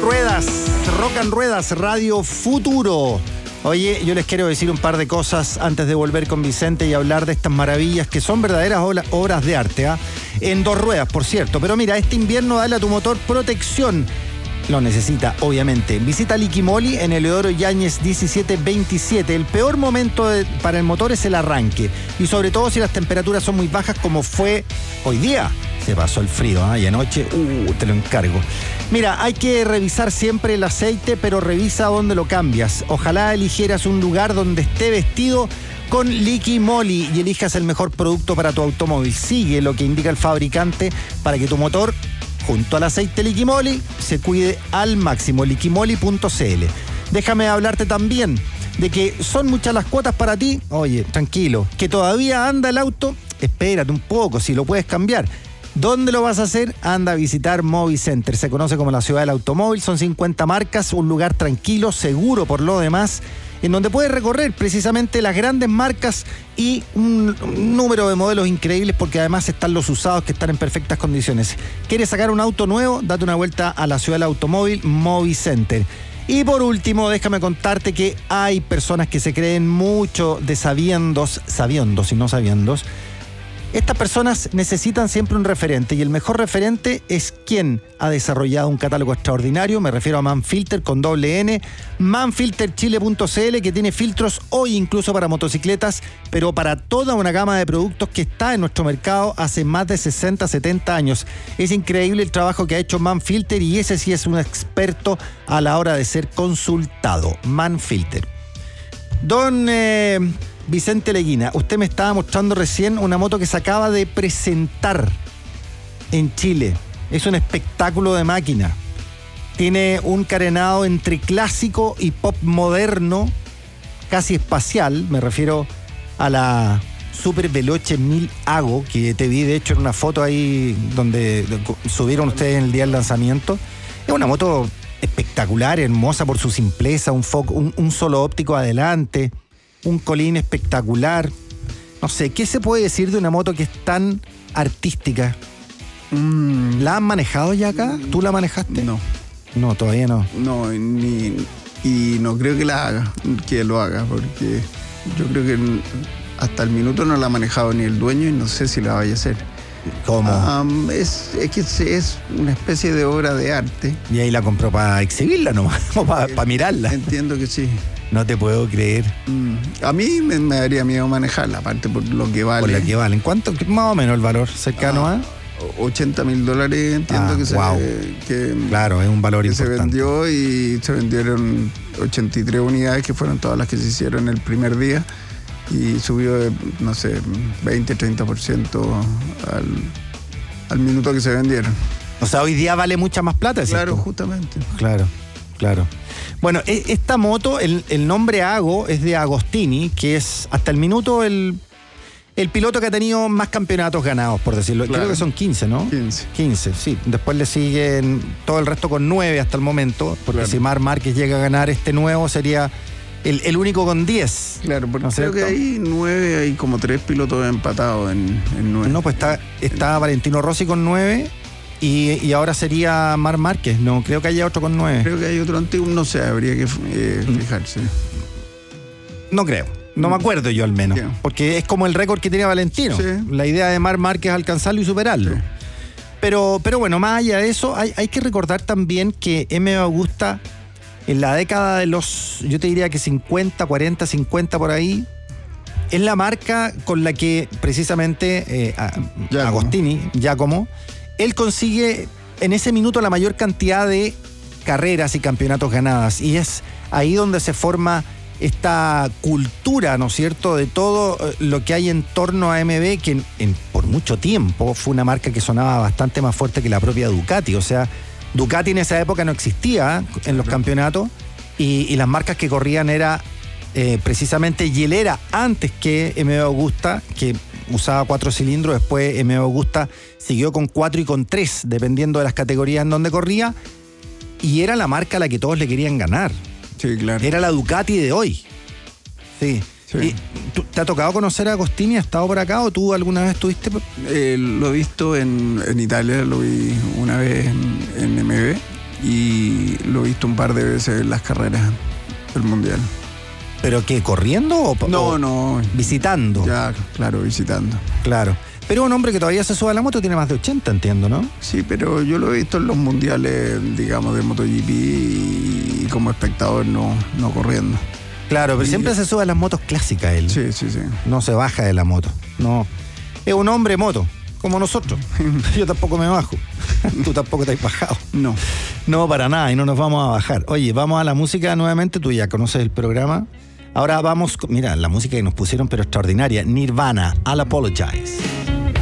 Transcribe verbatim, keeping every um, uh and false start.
Ruedas, Rock and Ruedas, Radio Futuro. Oye, yo les quiero decir un par de cosas antes de volver con Vicente y hablar de estas maravillas que son verdaderas obras de arte, ¿eh? En dos ruedas, por cierto. Pero mira, este invierno dale a tu motor protección. Lo necesita, obviamente. Visita Liquimoli en Eleodoro Yáñez diecisiete veintisiete. El peor momento de, para el motor es el arranque. Y sobre todo si las temperaturas son muy bajas como fue hoy día. Se pasó el frío, ¿eh? Y anoche, uh, te lo encargo. Mira, hay que revisar siempre el aceite, pero revisa dónde lo cambias. Ojalá eligieras un lugar donde esté vestido con Liquimoli y elijas el mejor producto para tu automóvil. Sigue lo que indica el fabricante para que tu motor, junto al aceite Liquimoli, se cuide al máximo. Liquimoli punto c l. Déjame hablarte también de que son muchas las cuotas para ti. Oye, tranquilo, que todavía anda el auto, espérate un poco, si lo puedes cambiar. ¿Dónde lo vas a hacer? Anda a visitar Movicenter. Se conoce como la ciudad del automóvil. Son cincuenta marcas, un lugar tranquilo, seguro por lo demás, en donde puedes recorrer precisamente las grandes marcas y un, un número de modelos increíbles, porque además están los usados que están en perfectas condiciones. ¿Quieres sacar un auto nuevo? Date una vuelta a la ciudad del automóvil, Movicenter. Y por último, déjame contarte que hay personas que se creen mucho de sabiendos, sabiendos y no sabiendos. Estas personas necesitan siempre un referente y el mejor referente es quien ha desarrollado un catálogo extraordinario. Me refiero a Manfilter con doble N, manfilter chile punto c l, que tiene filtros hoy incluso para motocicletas, pero para toda una gama de productos que está en nuestro mercado hace más de sesenta, setenta años. Es increíble el trabajo que ha hecho Manfilter y ese sí es un experto a la hora de ser consultado. Manfilter. Don... Eh, Vicente Leguina, usted me estaba mostrando recién una moto que se acaba de presentar en Chile. Es un espectáculo de máquina. Tiene un carenado entre clásico y pop moderno, casi espacial. Me refiero a la Super Veloce mil Ago, que te vi de hecho en una foto ahí donde subieron ustedes en el día del lanzamiento. Es una moto espectacular, hermosa por su simpleza, un, foco, un, un solo óptico adelante, un colín espectacular. No sé, ¿qué se puede decir de una moto que es tan artística? Mm. ¿La han manejado ya acá? ¿Tú la manejaste? No. No, todavía no. No, ni, y no creo que la haga, que lo haga, porque yo creo que hasta el minuto no la ha manejado ni el dueño y no sé si la vaya a hacer. ¿Cómo? Um, es, es que es una especie de obra de arte. ¿Y ahí la compró para exhibirla nomás? ¿O para pa mirarla? Entiendo que sí. No te puedo creer. Mm. A mí me, me daría miedo manejarla, aparte por lo que vale. Por lo que vale. ¿En cuánto? Más o menos el valor cercano a... Ah, ochenta mil dólares entiendo ah, que, se, wow. que... Claro, es un valor que importante. Se vendió y se vendieron ochenta y tres unidades, que fueron todas las que se hicieron el primer día. Y subió de, no sé, veinte, treinta por ciento al, al minuto que se vendieron. O sea, hoy día vale mucha más plata, ¿cierto? Claro, justamente. Claro, claro. Bueno, esta moto, el, el nombre Ago es de Agostini, que es hasta el minuto el, el piloto que ha tenido más campeonatos ganados, por decirlo. Claro. Creo que son quince, ¿no? quince. quince, sí. Después le siguen todo el resto con nueve hasta el momento, porque claro, si Marc Márquez llega a ganar este nuevo sería el, el único con diez. Claro, porque ¿no creo cierto? que hay nueve, hay como tres pilotos empatados en, en nueve. No, pues está, está Valentino Rossi con nueve. Y, y ahora sería Marc Márquez, no creo que haya otro con nueve. Creo que hay otro antiguo, no sé, habría que eh, fijarse. No creo, no me acuerdo yo al menos, yeah. porque es como el récord que tenía Valentino. Sí. La idea de Marc Márquez es alcanzarlo y superarlo. Sí. Pero, pero bueno, más allá de eso, hay, hay que recordar también que M V Agusta, en la década de los, yo te diría que cincuenta, cuarenta, cincuenta por ahí, es la marca con la que precisamente eh, a, Agostini, Giacomo, él consigue en ese minuto la mayor cantidad de carreras y campeonatos ganadas. Y es ahí donde se forma esta cultura, ¿no es cierto?, de todo lo que hay en torno a M V, que en, en, por mucho tiempo fue una marca que sonaba bastante más fuerte que la propia Ducati. O sea, Ducati en esa época no existía en los campeonatos y, y las marcas que corrían era eh, precisamente hielera antes que M V Agusta, que usaba cuatro cilindros. Después M V Agusta siguió con cuatro y con tres, dependiendo de las categorías en donde corría, y era la marca a la que todos le querían ganar. Sí, claro. Era la Ducati de hoy. Sí. Sí. ¿Y ¿te ha tocado conocer a Agostini? ¿Has estado por acá o tú alguna vez estuviste? Eh, lo he visto en, en Italia, lo vi una vez en, en M V y lo he visto un par de veces en las carreras del Mundial. ¿Pero qué, corriendo o, No, o no. visitando? Ya, claro, visitando. Claro. Pero un hombre que todavía se sube a la moto tiene más de ochenta, entiendo, ¿no? Sí, pero yo lo he visto en los mundiales, digamos, de MotoGP y como espectador, no, no corriendo. Claro, pero Y- siempre se sube a las motos clásicas él. Sí, sí, sí. No se baja de la moto. No. Es un hombre moto, como nosotros. Yo tampoco me bajo. Tú tampoco te has bajado. No. No, para nada, y no nos vamos a bajar. Oye, vamos a la música nuevamente. Tú ya conoces el programa. Ahora vamos, con- mira, la música que nos pusieron, pero extraordinaria. Nirvana, I'll Apologize.